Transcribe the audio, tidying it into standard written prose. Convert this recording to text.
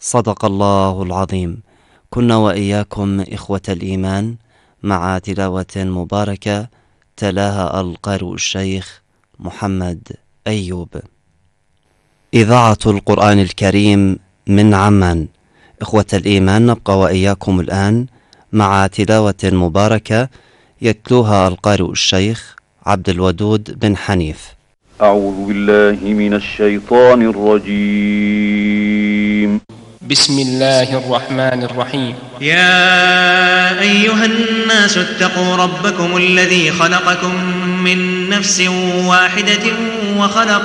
صدق الله العظيم. كنا وإياكم إخوة الإيمان مع تلاوة مباركة تلاها القارئ الشيخ محمد أيوب. إذاعة القرآن الكريم من عمان. إخوة الإيمان، نبقى وإياكم الآن مع تلاوة مباركة يتلوها القارئ الشيخ عبد الودود بن حنيف. أعوذ بالله من الشيطان الرجيم. بسم الله الرحمن الرحيم. يا أيها الناس اتقوا ربكم الذي خلقكم من نفس واحدة وخلق